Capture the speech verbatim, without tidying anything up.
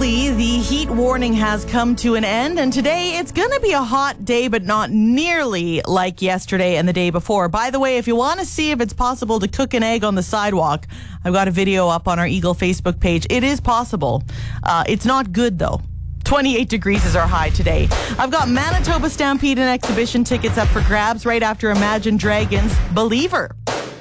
Finally, the heat warning has come to an end, and today it's going to be a hot day, but not nearly like yesterday and the day before. By the way, if you want to see if it's possible to cook an egg on the sidewalk, I've got a video up on our Eagle Facebook page. It is possible. Uh, it's not good, though. twenty-eight degrees is our high today. I've got Manitoba Stampede and Exhibition tickets up for grabs right after Imagine Dragons' Believer.